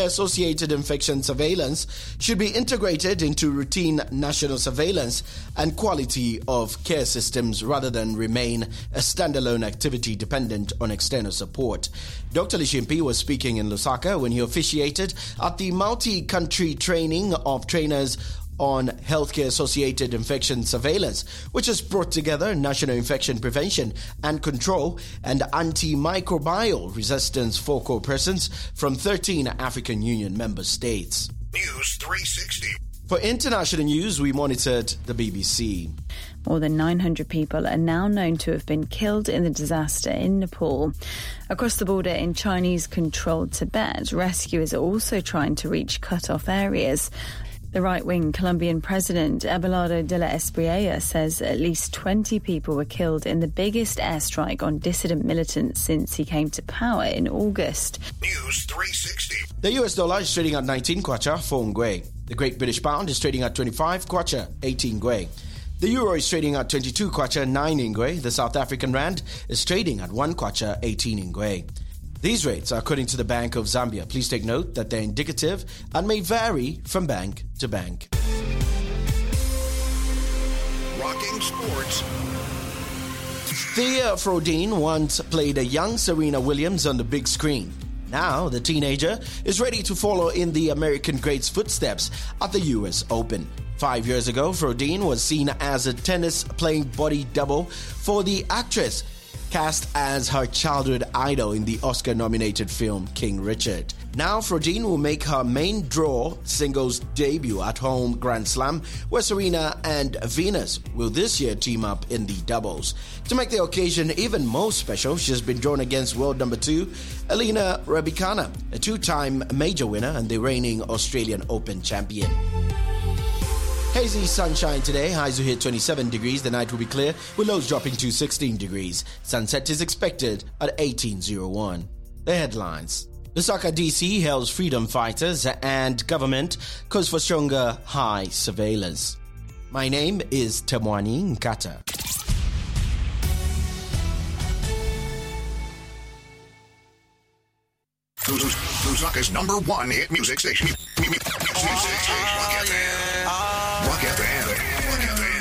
healthcare-associated infection surveillance should be integrated into routine national surveillance and quality of care systems rather than remain a standalone activity dependent on external support. Dr. Lishimpi was speaking in Lusaka when he officiated at the multi-country training of trainers on healthcare-associated infection surveillance, which has brought together national infection prevention and control and antimicrobial resistance focal persons from 13 African Union member states. News 360. For international news, we monitored the BBC. More than 900 people are now known to have been killed in the disaster in Nepal. Across the border in Chinese-controlled Tibet, rescuers are also trying to reach cut-off areas. The right-wing Colombian president, Abelardo de la Espriella, says at least 20 people were killed in the biggest airstrike on dissident militants since he came to power in August. News 360. The US dollar is trading at 19 kwacha, 4 ngwe. The Great British Pound is trading at 25 kwacha, 18 ngwe. The euro is trading at 22 kwacha, 9 ngwe. The South African rand is trading at 1 kwacha, 18 ngwe. These rates are according to the Bank of Zambia. Please take note that they're indicative and may vary from bank to bank. Rocking sports. Thea Frodin once played a young Serena Williams on the big screen. Now, the teenager is ready to follow in the American great's footsteps at the US Open. 5 years ago, Frodin was seen as a tennis-playing body double for the actress, cast as her childhood idol in the Oscar-nominated film King Richard. Now, Frodin will make her main draw singles debut at home Grand Slam, where Serena and Venus will this year team up in the doubles. To make the occasion even more special, she has been drawn against world number 2, Elena Rybakina, a two-time major winner and the reigning Australian Open champion. Hazy sunshine today, highs will hit 27 degrees. The night will be clear, with lows dropping to 16 degrees. Sunset is expected at 18:01. The headlines. Lusaka DC hails freedom fighters and government calls for stronger high surveillance. My name is Temwani Nkata. Lusaka's #1 hit music station. Music station.